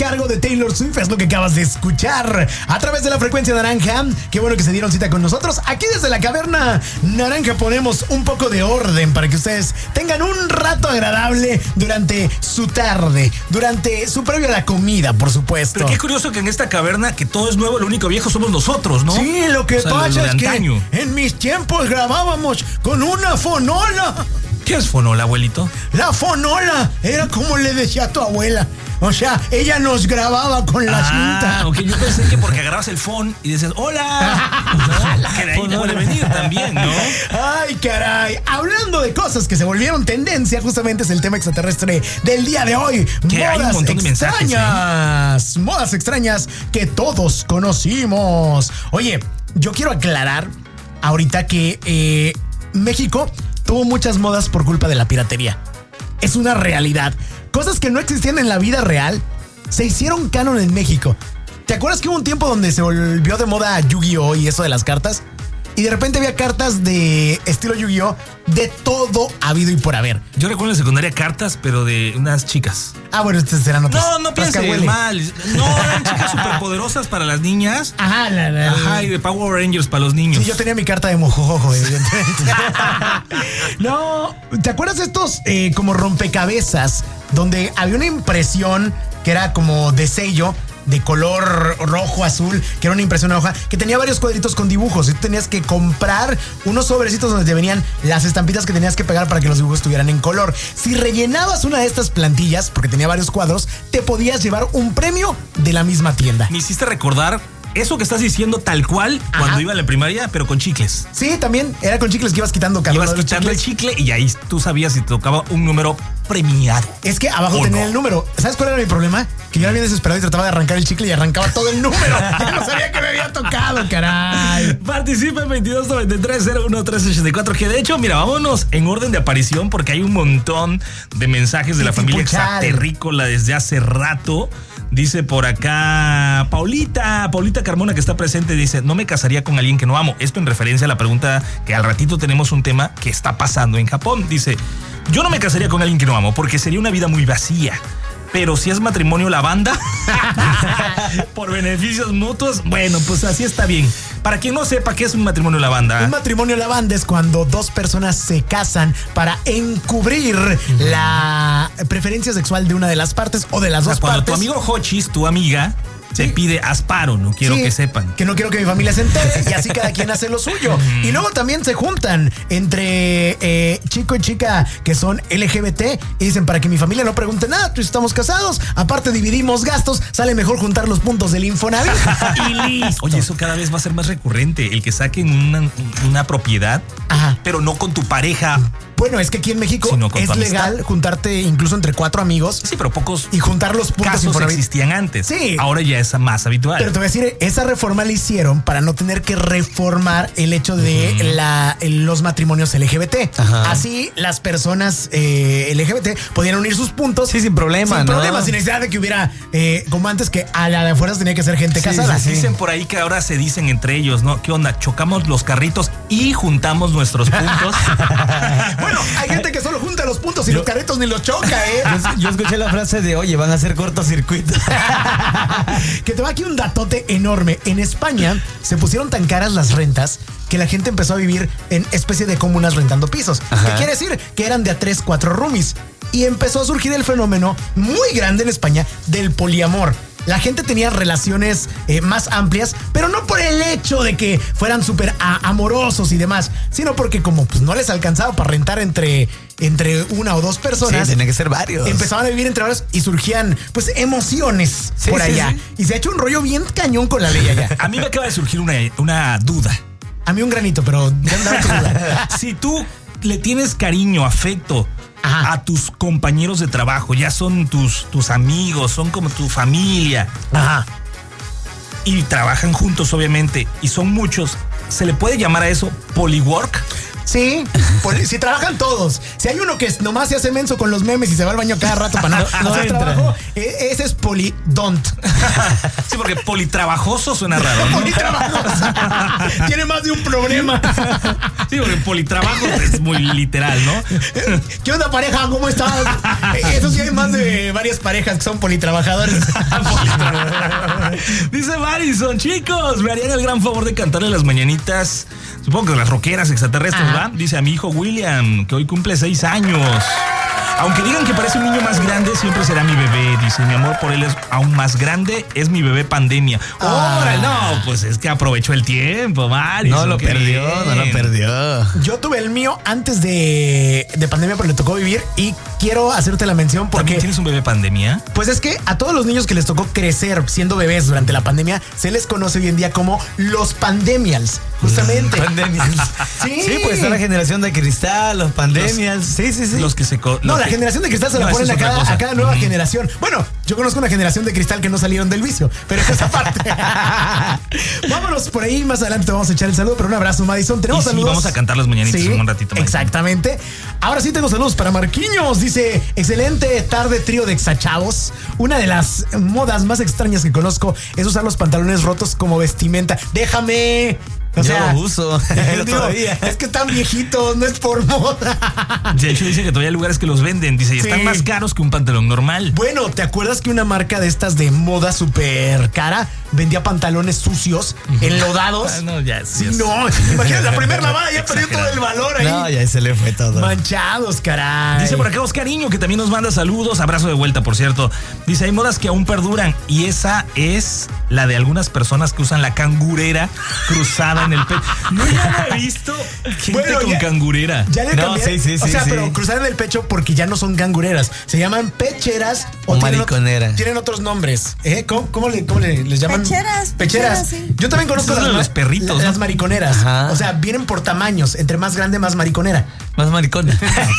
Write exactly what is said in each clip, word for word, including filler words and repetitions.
cargo de Taylor Swift es lo que acabas de escuchar a través de la frecuencia naranja. Qué bueno que se dieron cita con nosotros. Aquí desde la caverna naranja ponemos un poco de orden para que ustedes tengan un rato agradable durante su tarde, durante su previo a la comida, por supuesto. Pero qué curioso que en esta caverna, que todo es nuevo, lo único viejo somos nosotros, ¿no? Sí, lo que o sea, pasa lo de es que antaño. en mis tiempos grabábamos con una fonola. ¿Qué es fonola, abuelito? La fonola era como le decía a tu abuela. O sea, ella nos grababa con la ah, cinta. Ok, yo pensé que porque agarrabas el phone y decías, ¡hola! ¿No? Que de ahí puede venir también, ¿no? Ay, caray. Hablando de cosas que se volvieron tendencia, justamente es el tema extraterrestre del día de hoy. Que modas hay un montón de mensajes, extrañas. ¿eh? Modas extrañas que todos conocimos. Oye, yo quiero aclarar ahorita que eh, México tuvo muchas modas por culpa de la piratería. Es una realidad. Cosas que no existían en la vida real se hicieron canon en México. ¿Te acuerdas que hubo un tiempo donde se volvió de moda Yu-Gi-Oh y eso de las cartas? Y de repente había cartas de estilo Yu-Gi-Oh de todo habido y por haber. Yo recuerdo en la secundaria cartas, pero de unas chicas. Ah, bueno, estas eran otras. No, no pienses mal. No, eran chicas superpoderosas para las niñas. Ajá, la, la, Ajá, y de Power Rangers para los niños. Sí, yo tenía mi carta de mojojojo, evidentemente. No, ¿te acuerdas de estos eh, como rompecabezas donde había una impresión que era como de sello de color rojo, azul, que era una impresión de hoja, que tenía varios cuadritos con dibujos y tú tenías que comprar unos sobrecitos donde te venían las estampitas que tenías que pegar para que los dibujos estuvieran en color? Si rellenabas una de estas plantillas, porque tenía varios cuadros, te podías llevar un premio de la misma tienda. Me hiciste recordar eso que estás diciendo tal cual. Ajá. Cuando iba a la primaria, pero con chicles. Sí, también era con chicles que ibas quitando cada uno Ibas de los quitando chicles. el chicle y ahí tú sabías si te tocaba un número premiado. Es que abajo tenía no. el número. ¿Sabes cuál era mi problema? Que yo era bien desesperado y trataba de arrancar el chicle y arrancaba todo el número. Ya no sabía que me había tocado, caray. Participa en veintidós noventa y tres cero uno tres ochenta y cuatro. Que de hecho, mira, vámonos en orden de aparición porque hay un montón de mensajes de la familia exaterrícola desde hace rato. Dice por acá Paulita, Paulita Carmona, que está presente, dice: no me casaría con alguien que no amo. Esto en referencia a la pregunta que al ratito tenemos un tema que está pasando en Japón. Dice: yo no me casaría con alguien que no amo porque sería una vida muy vacía. Pero si es matrimonio lavanda, por beneficios mutuos, bueno, pues así está bien. Para quien no sepa qué es un matrimonio lavanda. Un matrimonio lavanda es cuando dos personas se casan para encubrir uh-huh. la preferencia sexual de una de las partes o de las o sea, dos cuando partes. Cuando tu amigo Hochis, tu amiga, te sí. pide asparo, no quiero sí, que sepan. Que no quiero que mi familia se entere y así cada quien hace lo suyo. Y luego también se juntan entre eh, chico y chica que son L G B T y dicen: para que mi familia no pregunte nada, pues estamos casados, aparte dividimos gastos, sale mejor juntar los puntos del Infonavit y listo. Oye, eso cada vez va a ser más recurrente, el que saquen una, una propiedad, Ajá. pero no con tu pareja. Bueno, es que aquí en México es legal juntarte incluso entre cuatro amigos. Sí, pero pocos y juntar los puntos casos Infonavit. Existían antes. Sí. Ahora ya es más habitual. Pero te voy a decir, esa reforma la hicieron para no tener que reformar el hecho de uh-huh. la, los matrimonios L G B T. Ajá. Así las personas eh, L G B T podían unir sus puntos. Sí, sin problema, Sin ¿no? problema, sin necesidad de que hubiera, eh, como antes, que a la de afuera tenía que ser gente sí, casada. Sí, sí. Dicen por ahí que ahora se dicen entre ellos, ¿no? ¿Qué onda? Chocamos los carritos y juntamos nuestros puntos. Bueno, hay gente que solo junta los puntos y yo, los carritos ni los choca, ¿eh? Yo, yo escuché la frase de: oye, van a hacer cortocircuito. Que te va aquí un datote enorme. En España se pusieron tan caras las rentas que la gente empezó a vivir en especie de comunas rentando pisos. Ajá. ¿Qué quiere decir? Que eran de a tres, cuatro roomies. Y empezó a surgir el fenómeno muy grande en España del poliamor. La gente tenía relaciones eh, más amplias, pero no por el hecho de que fueran súper amorosos y demás, sino porque como pues, no les alcanzaba para rentar entre, entre una o dos personas. Sí, tenían que ser varios. Empezaban a vivir entre varios y surgían pues emociones sí, por sí, allá. Sí. Y se ha hecho un rollo bien cañón con la ley allá. A mí me acaba de surgir una, una duda. A mí un granito, pero dame tu duda. Si tú le tienes cariño, afecto Ajá. a tus compañeros de trabajo, ya son tus, tus amigos, son como tu familia. Ajá. Y trabajan juntos, obviamente, y son muchos. ¿Se le puede llamar a eso polywork? Sí, poli- si trabajan todos. Si hay uno que nomás se hace menso con los memes y se va al baño cada rato para no, no hacer trabajo, eh, ese es polidont. Sí, porque politrabajoso suena raro, ¿no? Politrabajoso. Tiene más de un problema. Sí, porque politrabajo es muy literal, ¿no? ¿Qué onda, pareja? ¿Cómo estás? Eso sí hay más de varias parejas que son politrabajadores. Dice Madison, chicos, me harían el gran favor de cantarle las mañanitas, supongo que de las rockeras extraterrestres, ¿va? Dice a mi hijo William, que hoy cumple seis años. Aunque digan que parece un niño más grande, siempre será mi bebé. Dice, mi amor por él es aún más grande, es mi bebé pandemia. Ah. ¡Órale! No, pues es que aprovechó el tiempo, Mario. No lo perdió, no lo perdió. Yo tuve el mío antes de, de pandemia, pero le tocó vivir y quiero hacerte la mención porque... ¿También tienes un bebé pandemia? Pues es que a todos los niños que les tocó crecer siendo bebés durante la pandemia, se les conoce hoy en día como los pandemials, justamente. Pandemials. Sí. Sí, pues está la generación de cristal, los pandemials. Sí, sí, sí. Los que se... co- No, los la que- generación de cristal se la No, eso ponen a es otra cada, cosa. a cada nueva Ujú. generación. Bueno, yo conozco una generación de cristal que no salieron del vicio, pero es esa parte. Vámonos por ahí, más adelante te vamos a echar el saludo, pero un abrazo, Madison. Tenemos Y sí, saludos. vamos a cantar las mañanitas en un ratito, Madison. Exactamente. Ahora sí tengo saludos para Marquiños. Dice, excelente tarde, trío de exachavos. Una de las modas más extrañas que conozco es usar los pantalones rotos como vestimenta. Déjame. O Yo sea, lo uso. digo, Todavía. es que están viejitos, no es por moda. De hecho, dice que todavía hay lugares que los venden. Dice, y están Sí. más caros que un pantalón normal. Bueno, ¿te acuerdas que una marca de estas de moda súper cara vendía pantalones sucios, enlodados? Ah, no, ya, Sí, ya es- no, imagínate, la primera lavada ya perdió todo el valor ahí. No, ya se le fue todo. Manchados, caray. Dice por acá Oscariño, que también nos manda saludos. Abrazo de vuelta, por cierto. Dice, hay modas que aún perduran. Y esa es la de algunas personas que usan la cangurera cruzada en el pecho. No, ya lo he visto gente Bueno, con ya- cangurera. Ya le No, cambié. sí, sí, o sí, sea, sí. pero cruzar en el pecho porque ya no son cangureras. Se llaman pecheras O tienen ot- mariconera. Tienen otros nombres. ¿Eh? ¿Cómo, cómo le, cómo le- les llaman? Pecheras, Pecheras. pecheras, sí. Yo también conozco Esos las, son los ma- perritos, Las ¿no? mariconeras. Ajá. O sea, vienen por tamaños. Entre más grande, más mariconera. Más maricona.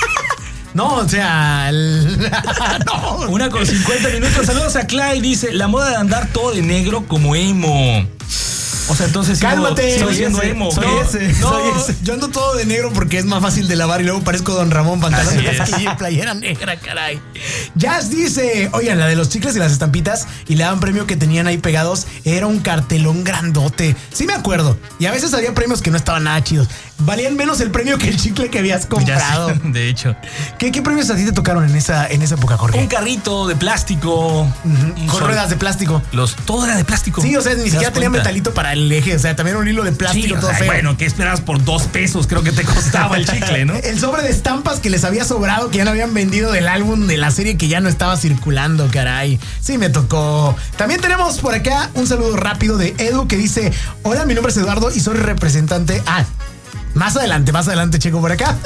No, o sea. el- no. Una con cincuenta minutos. Saludos a Clyde. Dice, la moda de andar todo de negro como emo. O sea, entonces sigo- Cálmate. sigo Soy siendo ese, emo. soy No, ese, no. soy ese. Yo ando todo de negro porque es más fácil de lavar y luego parezco Don Ramón, pantalón Así de es. mezclilla y playera negra, caray. Jazz dice, oigan, la de los chicles y las estampitas y le daban premio que tenían ahí pegados, era un cartelón grandote. Sí me acuerdo. Y a veces había premios que no estaban nada chidos. Valían menos el premio que el chicle que habías Ya comprado. sé, de hecho. ¿Qué, qué premios a ti te tocaron en esa, en esa época, Jorge? Un carrito de plástico. Ujú, un con sol- ruedas de plástico. Los, todo era de plástico. Sí, o sea, ni ¿Te siquiera das tenía cuenta? metalito para el eje. O sea, también un hilo de plástico Sí, o todo sea, feo. bueno, ¿qué esperabas por dos pesos? Creo que te costaba el chicle, ¿no? El sobre de estampas que les había sobrado, que ya no habían vendido del álbum de la serie que ya no estaba circulando, caray. Sí, me tocó. También tenemos por acá un saludo rápido de Edu que dice: hola, mi nombre es Eduardo y soy representante. Ah, más adelante, más adelante, checo por acá.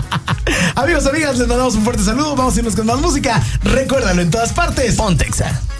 Amigos, amigas, les mandamos un fuerte saludo. Vamos a irnos con más música. Recuérdalo en todas partes. Pontexa.